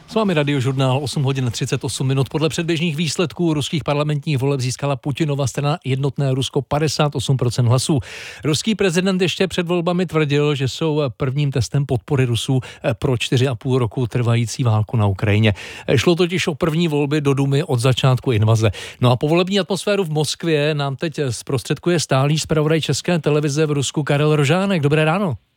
S vámi Radiožurnál 8 hodin 38 minut. Podle předběžných výsledků ruských parlamentních voleb získala Putinova strana Jednotné Rusko 58% hlasů. Ruský prezident ještě před volbami tvrdil, že jsou prvním testem podpory Rusů pro 4,5 roku trvající válku na Ukrajině. Šlo totiž o první volby do Dumy od začátku invaze. No a povolební atmosféru v Moskvě nám teď zprostředkuje stálý zpravodaj České televize v Rusku Karel Rožánek. Dobré ráno.